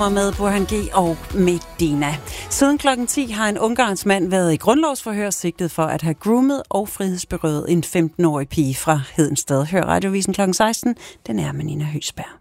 med Burhan G. og Medina. Siden klokken 10 har en ungarsk mand været i grundlovsforhør sigtet for at have groomet og frihedsberøvet en 15-årig pige fra Hedensted. Hør Radiovisen klokken 16. Den er med Nina Høsberg.